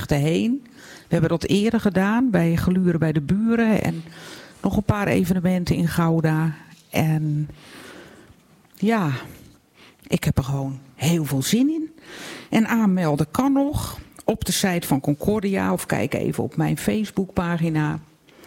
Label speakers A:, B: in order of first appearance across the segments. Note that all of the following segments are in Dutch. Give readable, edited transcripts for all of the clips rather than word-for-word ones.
A: gedichten heen. We hebben dat eerder gedaan bij Gluren bij de Buren. En nog een paar evenementen in Gouda. En ja, ik heb er gewoon heel veel zin in. En aanmelden kan nog op de site van Concordia. Of kijk even op mijn Facebookpagina.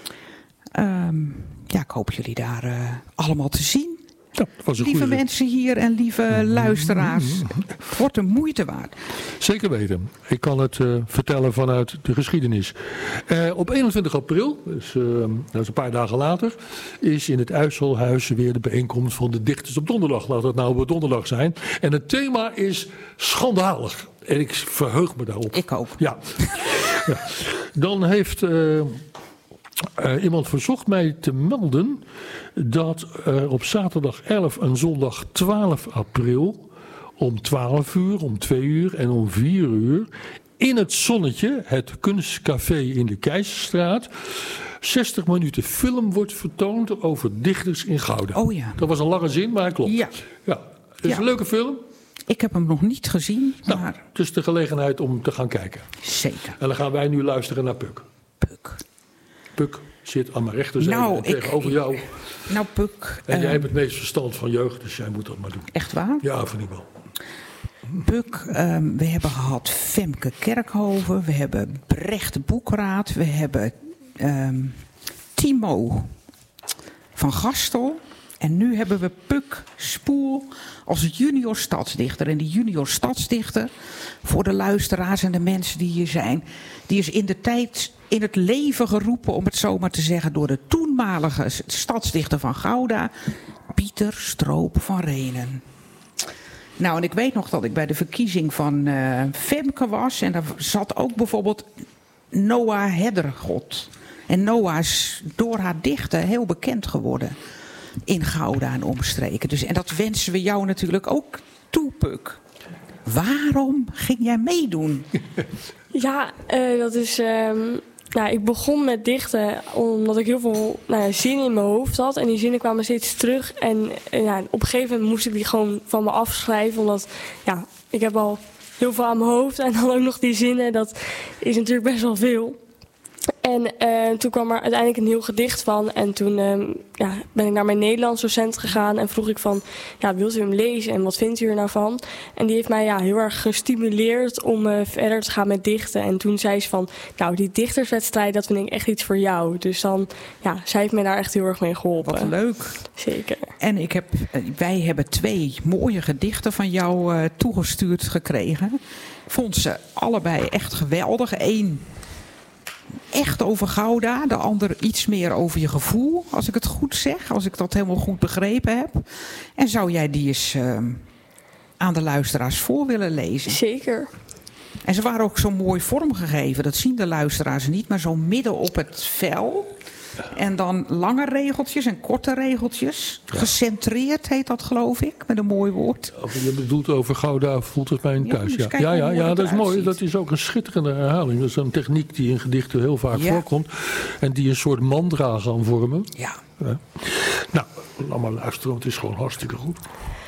A: Ja, ik hoop jullie daar allemaal te zien.
B: Ja, was een
A: lieve
B: goede...
A: mensen hier en lieve luisteraars. Het wordt de moeite waard.
B: Zeker weten. Ik kan het vertellen vanuit de geschiedenis. Op 21 april, dus dat is een paar dagen later, is in het Uitstelhuis weer de bijeenkomst van de dichters op donderdag. Laat het nou op donderdag zijn. En het thema is schandalig. En ik verheug me daarop.
A: Ik ook.
B: Ja. Ja. Dan heeft... iemand verzocht mij te melden dat er op zaterdag 11 en zondag 12 april om 12 uur, om 2 uur en om 4 uur in het Zonnetje, het kunstcafé in de Keizerstraat, 60 minuten film wordt vertoond over dichters in Gouda.
A: Oh ja.
B: Dat was een lange zin, maar hij klopt.
A: Ja.
B: Ja. Het is een leuke film.
A: Ik heb hem nog niet gezien,
B: Nou,
A: maar
B: het is de gelegenheid om te gaan kijken.
A: zeker.
B: En dan gaan wij nu luisteren naar Puk.
A: Puk.
B: Puk zit aan mijn rechterzijde
A: Nou,
B: en tegenover jou.
A: Nou, Puk.
B: En jij hebt het meest verstand van jeugd, dus jij moet dat maar doen.
A: Echt waar?
B: Ja, vind ik wel.
A: Puk, we hebben gehad Femke Kerkhoven, we hebben Brecht Boekraad, we hebben Timo van Gastel. En nu hebben we Puk Spoel als junior stadsdichter. En die junior stadsdichter, voor de luisteraars en de mensen die hier zijn, die is in de tijd in het leven geroepen, om het zo maar te zeggen, door de toenmalige stadsdichter van Gouda, Pieter Stroop van Renen. Nou, en ik weet nog dat ik bij de verkiezing van Femke was. En daar zat ook bijvoorbeeld Noah Heddergod. En Noah is door haar dichten heel bekend geworden in Gouda en omstreken. Dus, en dat wensen we jou natuurlijk ook toe, Puk. Waarom ging jij meedoen?
C: Ja, dat is... ik begon met dichten omdat ik heel veel zinnen in mijn hoofd had. En die zinnen kwamen steeds terug. En op een gegeven moment moest ik die gewoon van me afschrijven. Omdat ik heb al heel veel aan mijn hoofd. En dan ook nog die zinnen. Dat is natuurlijk best wel veel. En toen kwam er uiteindelijk een heel gedicht van. En toen ben ik naar mijn Nederlands docent gegaan. En vroeg ik van, wilt u hem lezen? En wat vindt u er nou van? En die heeft mij heel erg gestimuleerd om verder te gaan met dichten. En toen zei ze van, die dichterswedstrijd, dat vind ik echt iets voor jou. Dus dan, zij heeft mij daar echt heel erg mee geholpen.
A: Wat leuk.
C: Zeker.
A: En wij hebben 2 mooie gedichten van jou toegestuurd gekregen. Ik vond ze allebei echt geweldig. Eén echt over Gouda, de ander iets meer over je gevoel, als ik het goed zeg, als ik dat helemaal goed begrepen heb. En zou jij die eens aan de luisteraars voor willen lezen?
C: Zeker.
A: En ze waren ook zo mooi vormgegeven, dat zien de luisteraars niet, maar zo midden op het vel. En dan lange regeltjes en korte regeltjes. Ja. Gecentreerd heet dat, geloof ik, met een mooi woord.
B: Je bedoelt over Gouda voelt het mijn thuis. Ja, dat is mooi. Dat is ook een schitterende herhaling. Dat is een techniek die in gedichten heel vaak voorkomt. En die een soort mantra gaan vormen.
A: Ja.
B: Nou, laat maar luisteren, want het is gewoon hartstikke goed.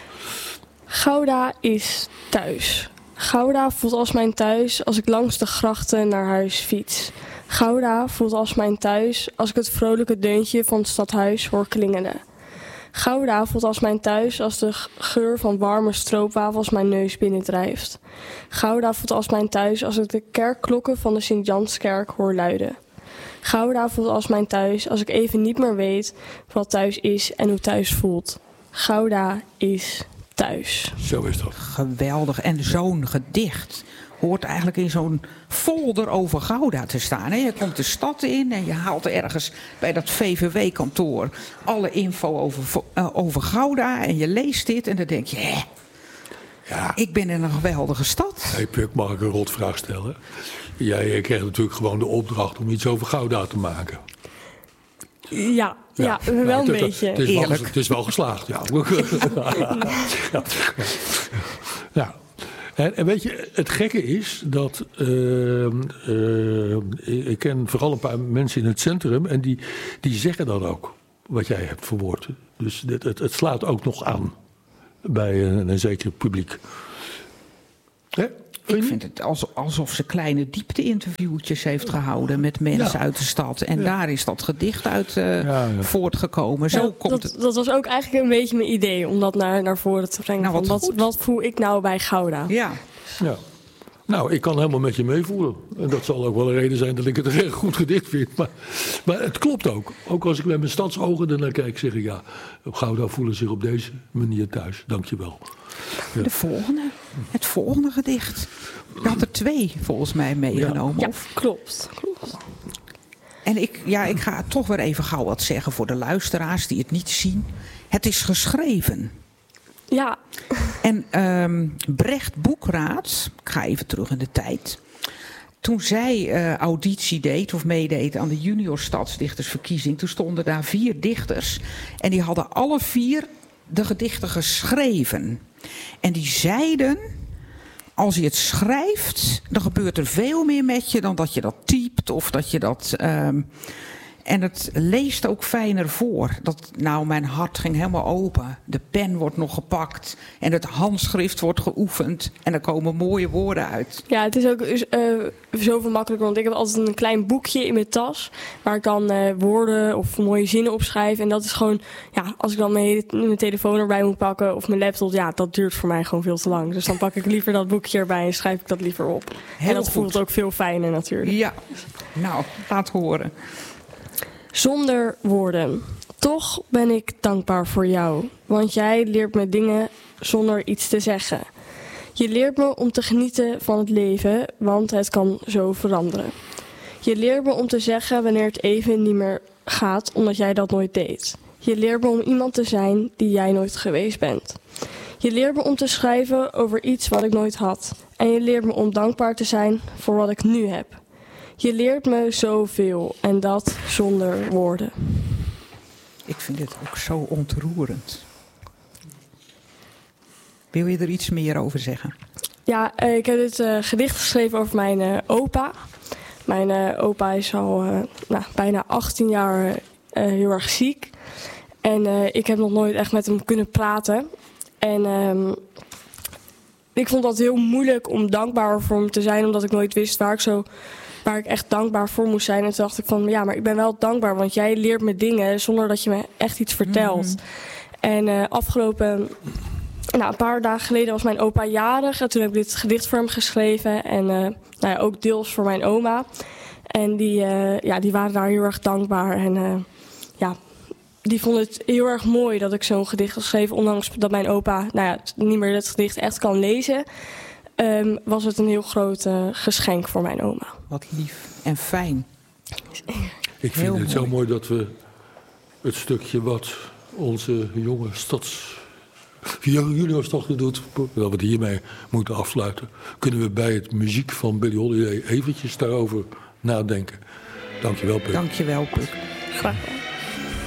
C: Gouda is thuis. Gouda voelt als mijn thuis als ik langs de grachten naar huis fiets. Gouda voelt als mijn thuis als ik het vrolijke deuntje van het stadhuis hoor klingelen. Gouda voelt als mijn thuis als de geur van warme stroopwafels mijn neus binnendrijft. Gouda voelt als mijn thuis als ik de kerkklokken van de Sint-Janskerk hoor luiden. Gouda voelt als mijn thuis als ik even niet meer weet wat thuis is en hoe thuis voelt. Gouda is thuis.
B: Zo is dat.
A: Geweldig. En zo'n gedicht hoort eigenlijk in zo'n folder over Gouda te staan. Hè? Je komt de stad in en je haalt ergens bij dat VVW-kantoor alle info over Gouda. En je leest dit en dan denk je, ik ben in een geweldige stad.
B: Hey Puk, mag ik een rotvraag stellen? Jij kreeg natuurlijk gewoon de opdracht om iets over Gouda te maken.
C: Ja, wel een beetje.
B: Het is wel geslaagd, ja. Ja. En weet je, het gekke is dat ik ken vooral een paar mensen in het centrum en die zeggen dat ook, wat jij hebt verwoord. Dus het slaat ook nog aan bij een zeker publiek. Hè?
A: Ik vind het alsof ze kleine diepte-interviewtjes heeft gehouden met mensen uit de stad. En daar is dat gedicht uit voortgekomen. Zo komt het.
C: Dat was ook eigenlijk een beetje mijn idee om dat naar voren te brengen. Nou, wat voel ik nou bij Gouda?
B: Ja. Nou, ik kan helemaal met je meevoelen. En dat zal ook wel een reden zijn dat ik het een erg goed gedicht vind. Maar het klopt ook. Ook als ik met mijn stadsogen ernaar kijk, zeg ik Gouda voelen zich op deze manier thuis. Dank je wel. Ja.
A: Het volgende gedicht. Je had er 2 volgens mij meegenomen.
C: Ja, klopt.
A: En ik ga toch weer even gauw wat zeggen voor de luisteraars die het niet zien. Het is geschreven.
C: Ja.
A: En Brecht Boekraat, ik ga even terug in de tijd. Toen zij auditie deed of meedeed aan de junior stadsdichtersverkiezing, toen stonden daar 4 dichters. En die hadden alle 4 de gedichten geschreven. En die zeiden, als je het schrijft, dan gebeurt er veel meer met je dan dat je dat typt of dat je dat... En het leest ook fijner voor. Mijn hart ging helemaal open. De pen wordt nog gepakt. En het handschrift wordt geoefend. En er komen mooie woorden uit.
C: Ja, het is ook zoveel makkelijker. Want ik heb altijd een klein boekje in mijn tas. Waar ik dan woorden of mooie zinnen op schrijf. En dat is gewoon... Ja, als ik dan mijn telefoon erbij moet pakken of mijn laptop... dat duurt voor mij gewoon veel te lang. Dus dan pak ik liever dat boekje erbij en schrijf ik dat liever op. En dat voelt ook veel fijner natuurlijk.
A: Ja, nou, laat horen.
C: Zonder woorden. Toch ben ik dankbaar voor jou. Want jij leert me dingen zonder iets te zeggen. Je leert me om te genieten van het leven, want het kan zo veranderen. Je leert me om te zeggen wanneer het even niet meer gaat, omdat jij dat nooit deed. Je leert me om iemand te zijn die jij nooit geweest bent. Je leert me om te schrijven over iets wat ik nooit had. En je leert me om dankbaar te zijn voor wat ik nu heb. Je leert me zoveel en dat zonder woorden.
A: Ik vind dit ook zo ontroerend. Wil je er iets meer over zeggen?
C: Ja, ik heb dit gedicht geschreven over mijn opa. Mijn opa is al bijna 18 jaar heel erg ziek. En ik heb nog nooit echt met hem kunnen praten. En ik vond dat heel moeilijk om dankbaar voor hem te zijn, omdat ik nooit wist waar ik echt dankbaar voor moest zijn. En toen dacht ik van, maar ik ben wel dankbaar, want jij leert me dingen zonder dat je me echt iets vertelt. Mm-hmm. En afgelopen, een paar dagen geleden was mijn opa jarig. En toen heb ik dit gedicht voor hem geschreven. En ook deels voor mijn oma. En die waren daar heel erg dankbaar. En die vonden het heel erg mooi dat ik zo'n gedicht had geschreven. Ondanks dat mijn opa niet meer het gedicht echt kan lezen. Was het een heel groot geschenk voor mijn oma.
A: Wat lief en fijn.
B: Ik vind het zo mooi dat we het stukje wat onze jonge juniorstad doet, dat we het hiermee moeten afsluiten, kunnen we bij het muziek van Billie Holiday eventjes daarover nadenken. Dankjewel, Puk.
A: Dankjewel, Puk.
C: Graag gedaan.